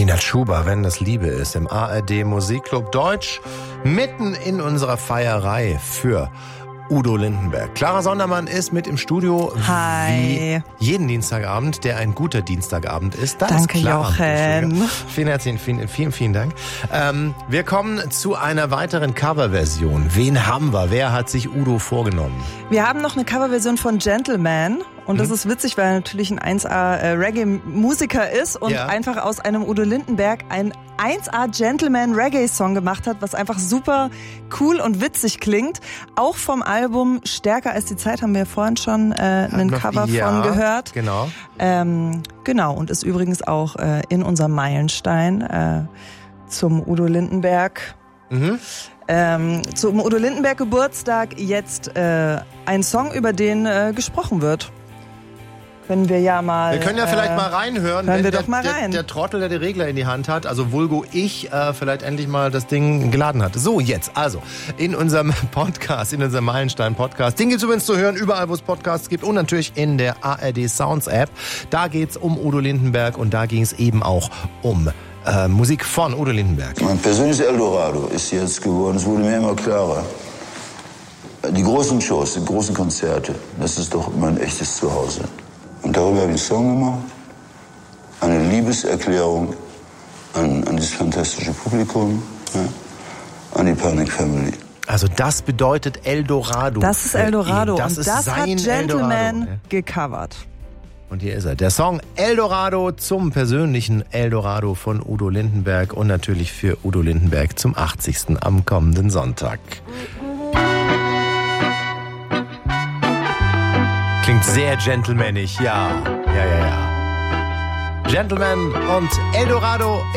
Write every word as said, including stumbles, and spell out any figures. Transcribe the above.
Nina Chuba, wenn das Liebe ist, im A R D Musikclub Deutsch, mitten in unserer Feierei für Udo Lindenberg. Clara Sondermann ist mit im Studio. Hi. Wie jeden Dienstagabend, der ein guter Dienstagabend ist. Da Danke, ist Clara Jochen. Vielen herzlichen, vielen, vielen, vielen Dank. Ähm, wir kommen zu einer weiteren Coverversion. Wen haben wir? Wer hat sich Udo vorgenommen? Wir haben noch eine Coverversion von Gentleman. Und das Mhm. ist witzig, weil er natürlich ein eins A äh, Reggae-Musiker ist und Ja. einfach aus einem Udo Lindenberg ein eins A Gentleman Reggae-Song gemacht hat, was einfach super cool und witzig klingt. Auch vom Album Stärker als die Zeit haben wir vorhin schon äh, einen wir- Cover ja, von gehört. Genau. Ähm, genau, und ist übrigens auch äh, in unserem Meilenstein äh, zum Udo Lindenberg. Mhm. Ähm, zum Udo Lindenberg Geburtstag jetzt äh, ein Song, über den äh, gesprochen wird. Können wir ja mal... Wir können ja vielleicht äh, mal reinhören, hören wenn wir der, doch mal rein. Der, der Trottel, der die Regler in die Hand hat, also Vulgo ich, äh, vielleicht endlich mal das Ding geladen hat. So, jetzt, also, in unserem Podcast, in unserem Meilenstein-Podcast, den gibt's übrigens zu hören, überall, wo es Podcasts gibt und natürlich in der A R D Sounds App. Da geht's um Udo Lindenberg und da ging es eben auch um äh, Musik von Udo Lindenberg. Mein persönliches Eldorado ist jetzt geworden, es wurde mir immer klarer. Die großen Shows, die großen Konzerte, das ist doch mein echtes Zuhause. Und darüber habe ich einen Song gemacht, eine Liebeserklärung an, an dieses fantastische Publikum, ja, an die Panic Family. Also das bedeutet Eldorado. Das ist für Eldorado ihn. Das und ist das hat sein Gentleman Eldorado. Ja. gecovert. Und hier ist er, der Song Eldorado zum persönlichen Eldorado von Udo Lindenberg und natürlich für Udo Lindenberg zum achtzigsten am kommenden Sonntag. Klingt sehr gentlemanig, ja. Ja, ja, ja. Gentleman und Eldorado